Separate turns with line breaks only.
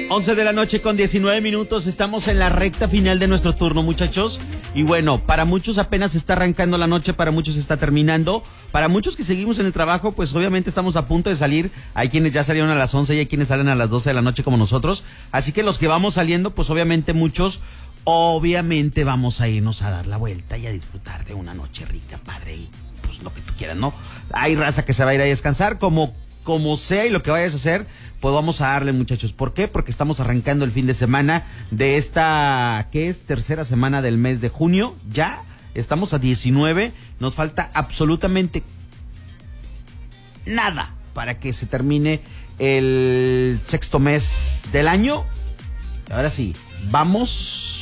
11 de la noche con 19 minutos, estamos en la recta final de nuestro turno, muchachos. Y bueno, para muchos apenas está arrancando la noche, para muchos está terminando. Para muchos que seguimos en el trabajo, pues obviamente estamos a punto de salir. Hay quienes ya salieron a las 11 y hay quienes salen a las 12 de la noche como nosotros. Así que los que vamos saliendo, pues obviamente muchos, obviamente vamos a irnos a dar la vuelta y a disfrutar de una noche rica, padre, y pues lo que tú quieras, ¿no? Hay raza que se va a ir a descansar, como sea y lo que vayas a hacer, pues vamos a darle, muchachos. ¿Por qué? Porque estamos arrancando el fin de semana de esta, ¿qué es? Tercera semana del mes de junio. Ya estamos a 19. Nos falta absolutamente nada para que se termine el sexto mes del año. Ahora sí, vamos